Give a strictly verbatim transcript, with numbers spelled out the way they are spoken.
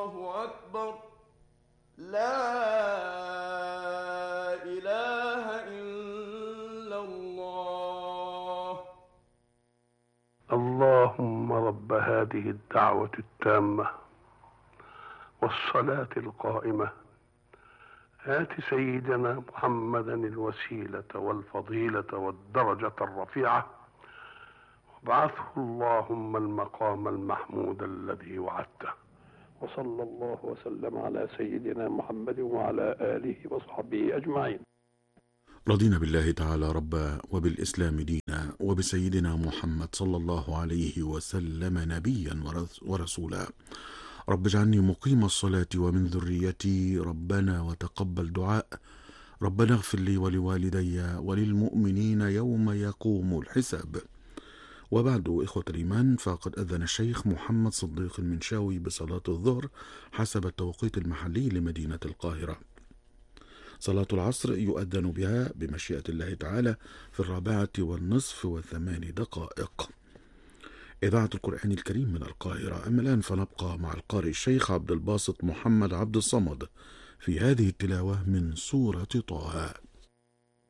الله أكبر. لا إله إلا الله. اللهم رب هذه الدعوة التامة والصلاة القائمة، آت سيدنا محمدا الوسيلة والفضيلة والدرجة الرفيعة، وابعثه اللهم المقام المحمود الذي وعدته. وصلى الله وسلم على سيدنا محمد وعلى آله وصحبه أجمعين. رضينا بالله تعالى ربا، وبالإسلام دينا، وبسيدنا محمد صلى الله عليه وسلم نبيا ورسولا. رب اجعلني مقيم الصلاة ومن ذريتي، ربنا وتقبل دعاء. ربنا اغفر لي ولوالدي وللمؤمنين يوم يقوم الحساب. وبعد، إخوة الإيمان، فقد أذن الشيخ محمد صديق المنشاوي بصلاة الظهر حسب التوقيت المحلي لمدينة القاهرة. صلاة العصر يؤذن بها بمشيئة الله تعالى في الرابعة والنصف وثمان دقائق. إذاعة القرآن الكريم من القاهرة. أما الآن فنبقى مع القارئ الشيخ عبد الباسط محمد عبد الصمد في هذه التلاوة من سورة طه.